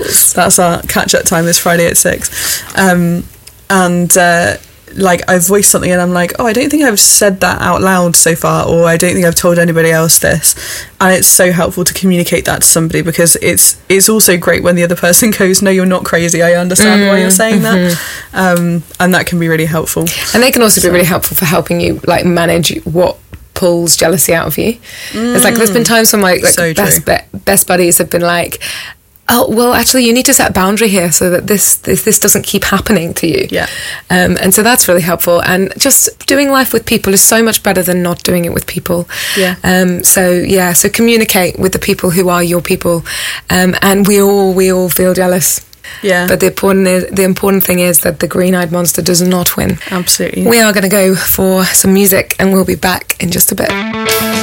socials. That's our catch-up time this Friday at 6. Like, I voiced something and I'm like, oh, I don't think I've said that out loud so far, or I don't think I've told anybody else this. And it's so helpful to communicate that to somebody, because it's also great when the other person goes, no, you're not crazy, I understand why you're saying that. And that can be really helpful. And they can also be really helpful for helping you, like, manage what pulls jealousy out of you. It's like, there's been times when my So best buddies have been like, oh, well, actually, you need to set a boundary here so that this doesn't keep happening to you. Yeah. And so that's really helpful. And just doing life with people is so much better than not doing it with people. Yeah. So communicate with the people who are your people. And we all feel jealous. Yeah. But the important thing is that the green-eyed monster does not win. Absolutely. We are going to go for some music, and we'll be back in just a bit.